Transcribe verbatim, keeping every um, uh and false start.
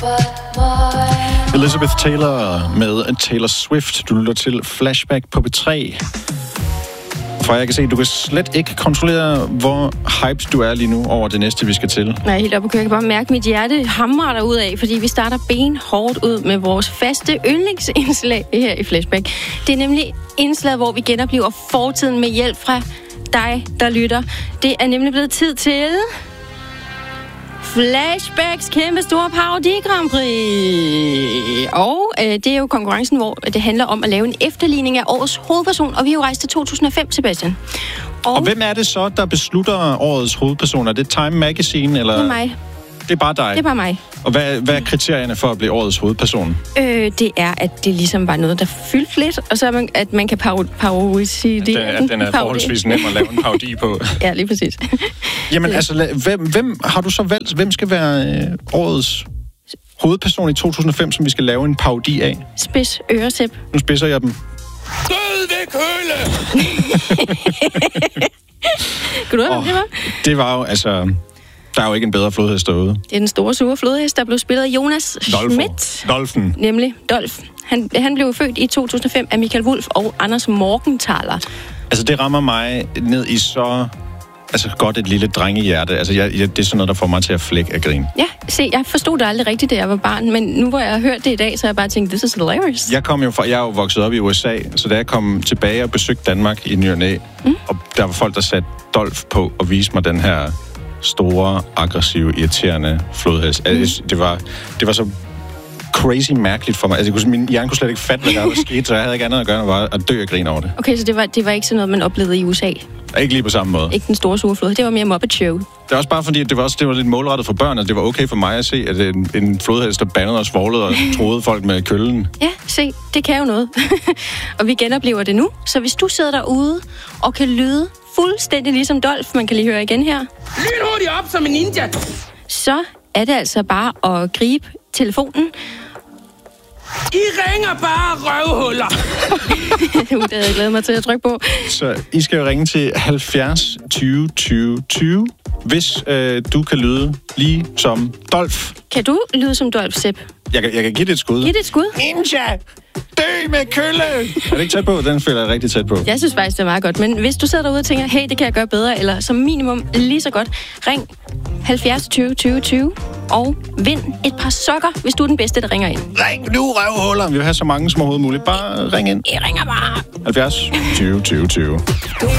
Elizabeth Taylor med Taylor Swift. Du lytter til Flashback på P tre. For jeg kan se, at du kan slet ikke kontrollere, hvor hyped du er lige nu over det næste, vi skal til. Nej, helt op på køkken. Jeg kan bare mærke, at mit hjerte hamrer derud af, fordi vi starter benhårdt ud med vores faste yndlingsindslag her i Flashback. Det er nemlig indslag, hvor vi genoplever fortiden med hjælp fra dig, der lytter. Det er nemlig blevet tid til Flashbacks kæmpe store Parodi Grand Prix. Og øh, det er jo konkurrencen, hvor det handler om at lave en efterligning af årets hovedperson. Og vi har jo rejst til to tusind og fem, Sebastian. Og, og hvem er det så, der beslutter årets hovedperson? Er det Time Magazine, eller? Det er mig. Det er bare dig? Det er bare mig. Og hvad, hvad er kriterierne for at blive årets hovedperson? Øh, det er, at det ligesom var noget, der fyldte lidt, og så man, at man kan parodisere den. Den, den er forholdsvis nem at lave en parodi på. Ja, lige præcis. Jamen altså, hvem, hvem har du så valgt? Hvem skal være øh, årets hovedperson i to tusind og fem, som vi skal lave en parodi af? Spids øresæb. Nu spidser jeg dem. Død ved køle! Kunne du høre, oh, det var? Det var jo, altså... Der er jo ikke en bedre flodhest derude. Det er den store, sure flodhest, der blev spillet af Jonas Schmidt. Dolphin. Nemlig Dolph. Han, han blev født i to tusind og fem af Michael Wulff og Anders Morgenthaler. Altså, det rammer mig ned i så... Altså, godt et lille drengehjerte. Altså, jeg, jeg, det er sådan noget, der får mig til at flække af grin. Ja, se, jeg forstod det aldrig rigtigt, da jeg var barn, men nu hvor jeg har hørt det i dag, så har jeg bare tænkt, this is hilarious. Jeg kom jo fra, jeg er jo vokset op i U S A, så da jeg kom tilbage og besøgte Danmark i ny og næ, mm. og der var folk, der satte Dolph på og viste mig den her store, aggressive, irriterende flodhest. Mm. Altså, det var, det var så crazy mærkeligt for mig. Altså, jeg kunne, min hjerne kunne slet ikke fatte, hvad der var sket, så jeg havde ikke andet at gøre, end bare at dø og grine over det. Okay, så det var, det var ikke sådan noget, man oplevede i U S A? Ikke lige på samme måde. Ikke den store sure flod. Det var mere Muppet Show. Det er også bare fordi, at det var, også, det var lidt målrettet for børn, at det var okay for mig at se, at en, en flodhest, der bandede og svoglede og troede folk med køllen. Ja, se, det kan jo noget. Og vi genoplever det nu. Så hvis du sidder derude og kan lyde fuldstændig ligesom Dolph, man kan lige høre igen her. Lyn hurtigt op som en ninja! Så er det altså bare at gribe telefonen. I ringer bare røvhuller! Det havde jeg glædet mig til at trykke på. Så I skal jo ringe til halvfjerds tyve tyve tyve, hvis øh, du kan lyde lige som Dolph. Kan du lyde som Dolph, Sepp? Jeg kan, jeg kan give det et skud. Giv det et skud. Ninja! Dø med kølle! Er det ikke tæt på? Den føler jeg rigtig tæt på. Jeg synes faktisk, det er meget godt. Men hvis du sidder derude og tænker, hey, det kan jeg gøre bedre, eller som minimum lige så godt, ring halvfjerds tyve tyve tyve og vind et par sokker, hvis du er den bedste, der ringer ind. Ring nu, røvhuller! Vi vil have så mange som overhovedet muligt. Bare ring ind. Jeg ringer bare. halvfjerds tyve tyve tyve.